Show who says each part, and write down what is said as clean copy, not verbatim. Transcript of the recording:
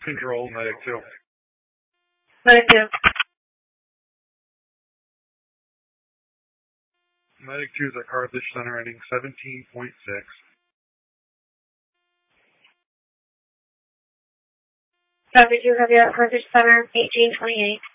Speaker 1: Control, Medic 2.
Speaker 2: Medic 2.
Speaker 1: Medic 2 is at Carthage Center, ending 17.6.
Speaker 2: Copy 2, have you at Carthage Center, 1828.